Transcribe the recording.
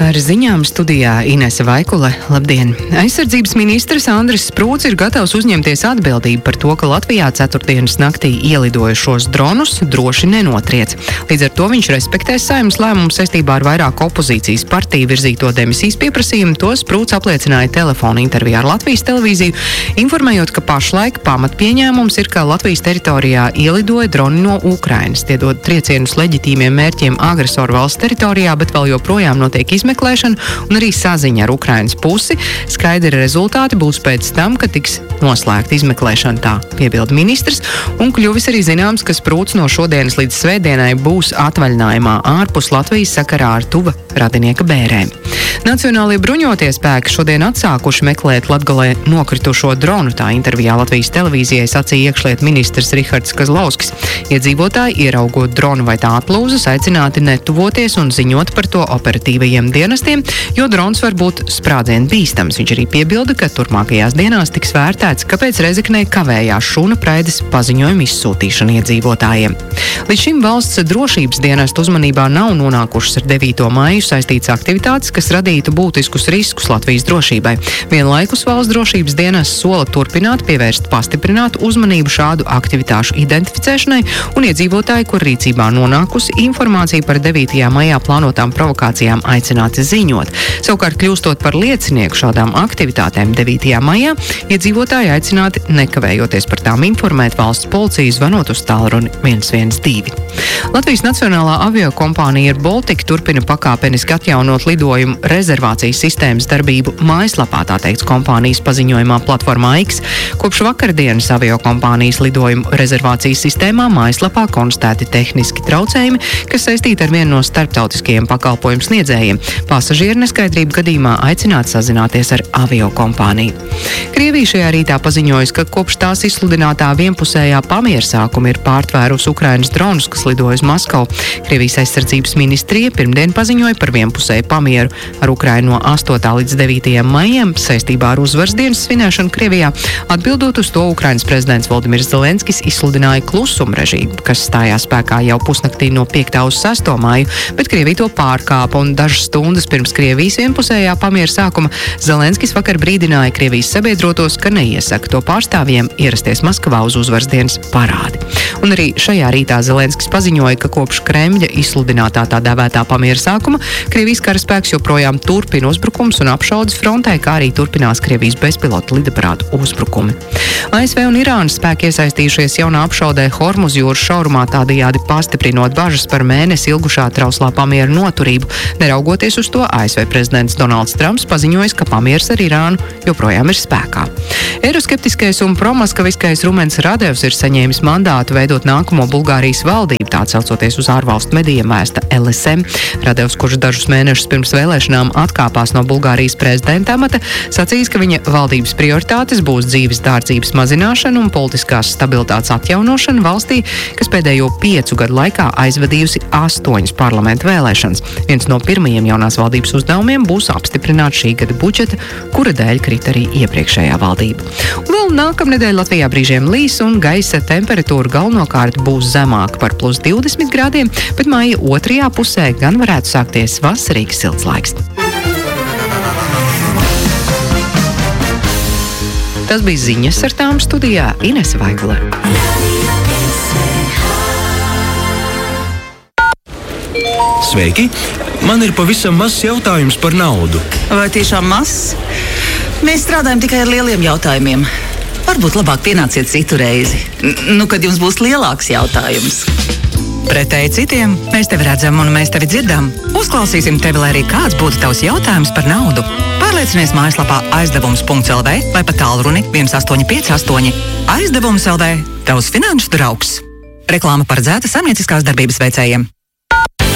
Par ziņām studijā Inese Vaikule. Labdien! Aizsardzības ministrs Andris Sprūts ir gatavs uzņemties atbildību par to, ka Latvijā ceturtdienas naktī ielidojušos dronus droši nenotriec. Līdz ar to viņš respektēs Saeimas lēmumu saistībā ar vairāku opozīcijas partiju virzīto demisijas pieprasījumu. To Sprūts apliecināja telefona intervijā ar Latvijas televīziju, informējot, ka pašlaik pamatpieņēmums ir, ka Latvijas teritorijā ielidoja droni no Ukrainas. Tie dod triecienus leģitīmiem mērķiem agresoru valsts teritorijā, bet vēl joprojām notiek izmeklēšana un arī saziņa ar Ukrainas pusi. Skaidri rezultāti būs pēc tam, kad tiks noslēgta izmeklēšana, tā piebilda ministrs, un kļuvis arī zināms, ka Sprūts no šodienas līdz svētdienai būs atvaļinājumā ārpus Latvijas sakarā ar tuva radinieka bērēm. Nacionālie bruņotie spēki šodien atsākuši meklēt Latgalē nokritušo dronu, tā intervijā Latvijas televīzijai sacīja iekšlietu ministrs Rihards Kazlauskas. Iedzīvotāji, ieraugot dronu vai tā atplūzas, aicināti netuvoties un ziņot par to operatīvajiem dienestiem, jo drons var būt sprādzienu bīstams. Viņš arī piebilda, ka turpmākajās dienās tiks vērtēts, kāpēc Rezeknē kavējās šūna praides paziņojumu izsūtīšana iedzīvotājiem. Līdz šim valsts drošības dienestu uzmanībā nav nonākušas ar 9. maiju saistītas aktivitātes, kas radītu būtiskus riskus Latvijas drošībai. Vienlaikus valsts drošības dienests sola turpināt pievērst pastiprinātu uzmanību šādu aktivitāšu identificēšanai un iedzīvotāji, kur rīcībā nonākusi informācija par 9. maijā plānotām provokācijām aicināti ziņot. Savukārt, kļūstot par liecinieku šādām aktivitātēm 9. maijā, iedzīvotāji aicināti nekavējoties par tām informēt valsts policiju, zvanot uz tālruni 112. Latvijas Nacionālā aviokompānija Baltic turpina pakāpeniski atjaunot lidojumu rezervācijas sistēmas darbību mājaslapā, tā teikts kompānijas paziņojumā platformā X. Kopš vakardienas aviokompānijas lidojumu rezervācijas sistēmā mājaslapā konstatēti tehniski traucējumi, kas saistīti ar vienu no starptautiskajiem pakalpojumu sniedzējiem. Pasažieru neskaidrību gadījumā aicināt sazināties ar aviokompāniju. Krievija šajā rītā paziņojas, ka kopš tās izsludinātā vienpusējā pamiera sākuma ir pārtvērusi Ukrainas dronus, kas lidoja uz Maskavu. Krievijas aizsardzības ministrija pirmdien paziņoja par vienpusēju pamieru ar Ukrainu no 8. līdz 9. maijam saistībā ar uzvaras dienas svinēšanu Krievijā. Atbildot uz to, Ukrainas prezidents Voldimirs Zelenskis izsludināja klusuma režīmu, kas stājās spēkā jau pusnaktī no 5. uz 6. māju, bet Krievija to pārkāpa, un dažas stundas pirms Krievijas vienpusējā pamiera sākuma Zelenskis vakar brīdināja Krievijas sabiedrotos, ka neiesaka to pārstāvjiem ierasties Maskavā uz uzvaras dienas parādi. Un arī šajā rītā Zelenskis paziņoja, ka kopš Kremļa izsludinātā tā dēvētā pamiera sākuma Krievijas karaspēks joprojām turpina uzbrukums un apšaudes frontē, kā arī turpinās Krievijas bezpilota lidaparātu uzbrukumi. ASV un Irānas spēki iesaistījušies jaunā apšaudē Hormuz jūras šaurumā, tādējādi pastiprinot bažas par mēnesi ilgušā trauslā pamiera noturību. Neraugoties uz to, ASV prezidents Donalds Trumps paziņojas, ka pamieris ar Irānu joprojām ir spēkā. Eiroskeptiskais un promaskaviskais Rumens Radevs ir saņēmis mandātu veidot nākamo Bulgārijas valdību, tā atsaucoties uz ārvalstu medijiem vēsta LSM. Radevs, kurš dažus mēnešus pirms vēlēšanām atkāpās no Bulgārijas prezidenta amata, sacīs, ka viņa valdības prioritātes būs dzīves dārdzības mazināšana un politiskās stabilitātes atjaunošana valstī, kas pēdējo 5 gadu laikā aizvadījusi 8 parlamentu vēlēšanas. Viens no pirmajiem jaunās valdības uzdevumiem būs apstiprināt šī gada budžeta, kura dēļ krita arī iepriekšējā valdība. Un vēl nākamnedēļ Latvijā brīžiem līs un gaisa temperatūra galvenokārt būs zemāka par plus 20 grādiem, bet maija 2. pusē gan varētu sākties vasarīgs silts laiks. Tas bija ziņas, ar tām studijā Inese Vaikule. Sveiki! Man ir pavisam mazs jautājums par naudu. Vai tiešām mazs? Mēs strādājam tikai ar lieliem jautājumiem. Varbūt labāk pienāciet citu reizi. Kad jums būs lielāks jautājums. Pretēji citiem, mēs tevi redzam un mēs tevi dzirdam. Uzklausīsim tevi, lai arī kāds būtu tavs jautājums par naudu. Pārliecinies mājaslapā aizdevums.lv vai pa tālruni 1858. Aizdevums.lv – tavs finanšu draugs. Reklāma paredzēta saimnieciskās darbības veicējiem.